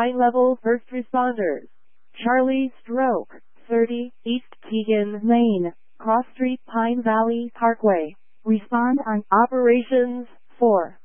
high-level first responders. Charlie Stroke, 30, East Keegan Lane, Cross Street, Pine Valley Parkway. Respond on Operations 4.